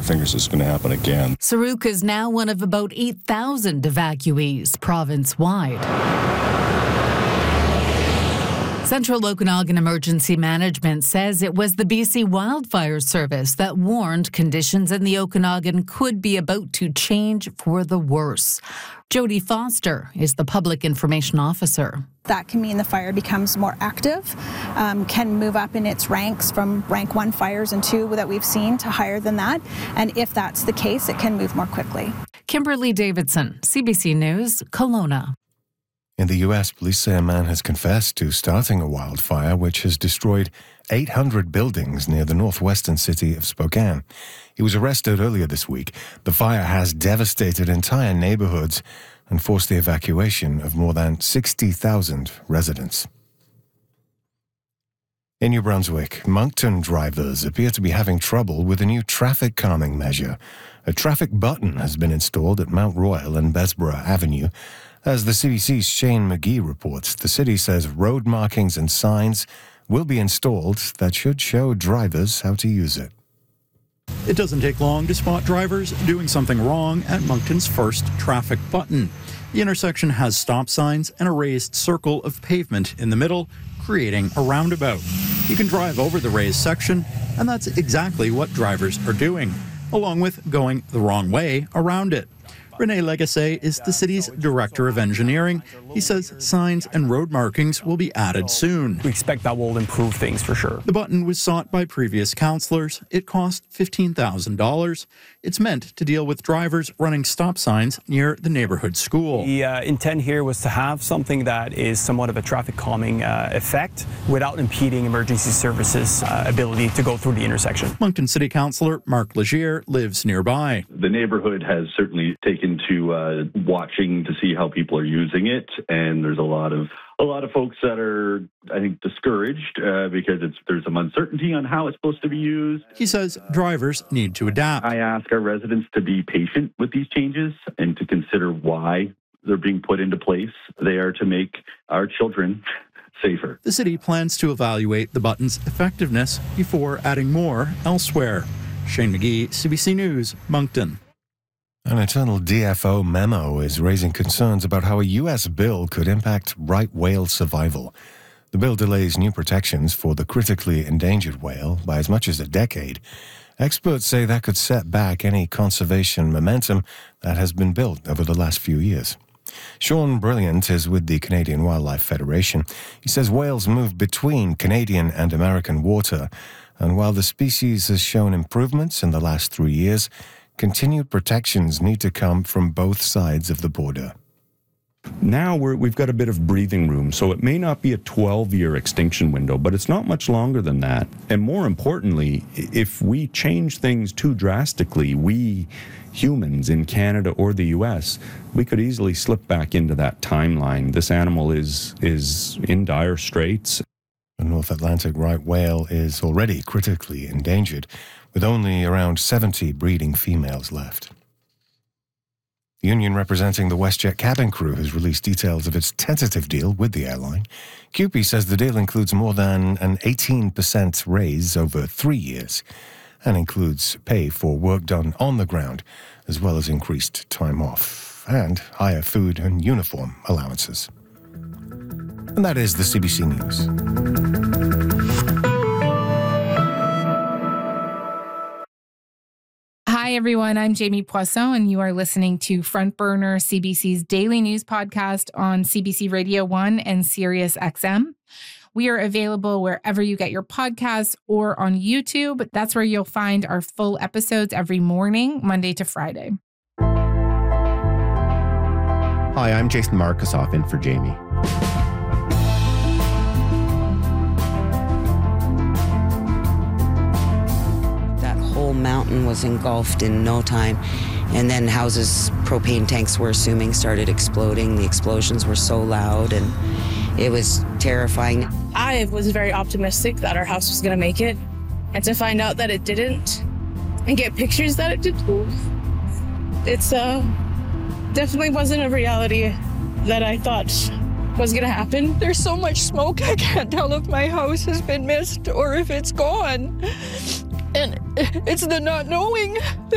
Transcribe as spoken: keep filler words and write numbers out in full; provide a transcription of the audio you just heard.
fingers it's going to happen again. Saruk is now one of about eight thousand evacuees province-wide. Central Okanagan Emergency Management says it was the B C Wildfire Service that warned conditions in the Okanagan could be about to change for the worse. Jody Foster is the Public Information Officer. That can mean the fire becomes more active, um, can move up in its ranks from rank one fires and two that we've seen to higher than that. And if that's the case, it can move more quickly. Kimberly Davidson, C B C News, Kelowna. In the U S, police say a man has confessed to starting a wildfire which has destroyed eight hundred buildings near the northwestern city of Spokane. He was arrested earlier this week. The fire has devastated entire neighborhoods and forced the evacuation of more than sixty thousand residents. In New Brunswick, Moncton drivers appear to be having trouble with a new traffic calming measure. A traffic button has been installed at Mount Royal and Besborough Avenue. As the C B C's Shane McGee reports, the city says road markings and signs will be installed that should show drivers how to use it. It doesn't take long to spot drivers doing something wrong at Moncton's first traffic button. The intersection has stop signs and a raised circle of pavement in the middle, creating a roundabout. You can drive over the raised section, and that's exactly what drivers are doing, along with going the wrong way around it. Rene Legasse is the city's Director of Engineering. He says signs and road markings will be added soon. We expect that will improve things for sure. The button was sought by previous councillors. It cost fifteen thousand dollars. It's meant to deal with drivers running stop signs near the neighborhood school. The uh, intent here was to have something that is somewhat of a traffic calming uh, effect without impeding emergency services' uh, ability to go through the intersection. Moncton City Councillor Mark Legier lives nearby. The neighborhood has certainly taken to uh, watching to see how people are using it, and there's a lot of a lot of folks that are, I think, discouraged uh, because it's there's some uncertainty on how it's supposed to be used. He says drivers need to adapt. I ask our residents to be patient with these changes and to consider why they're being put into place. They are to make our children safer. The city plans to evaluate the button's effectiveness before adding more elsewhere. Shane McGee, C B C News, Moncton. An internal D F O memo is raising concerns about how a U S bill could impact right whale survival. The bill delays new protections for the critically endangered whale by as much as a decade. Experts say that could set back any conservation momentum that has been built over the last few years. Sean Brilliant is with the Canadian Wildlife Federation. He says whales move between Canadian and American water, and while the species has shown improvements in the last three years, continued protections need to come from both sides of the border. Now we're, we've got a bit of breathing room, so it may not be a twelve-year extinction window, but it's not much longer than that. And more importantly, if we change things too drastically, we humans in Canada or the U S, we could easily slip back into that timeline. This animal is, is in dire straits. The North Atlantic right whale is already critically endangered, with only around seventy breeding females left. The union representing the WestJet cabin crew has released details of its tentative deal with the airline. C U P E says the deal includes more than an eighteen percent raise over three years and includes pay for work done on the ground, as well as increased time off and higher food and uniform allowances. And that is the C B C News. Hi, everyone. I'm Jamie Poisson, and you are listening to Front Burner, C B C's daily news podcast on C B C Radio one and Sirius X M. We are available wherever you get your podcasts or on YouTube. That's where you'll find our full episodes every morning, Monday to Friday. Hi, I'm Jason Markusoff in for Jamie. Mountain was engulfed in no time, and then houses, propane tanks we're assuming, started exploding. The explosions were so loud, and it was terrifying. I was very optimistic that our house was going to make it, and to find out that it didn't and get pictures that it didn't, it's uh definitely wasn't a reality that I thought was going to happen. There's so much smoke, I can't tell if my house has been missed or if it's gone. And it's the not knowing.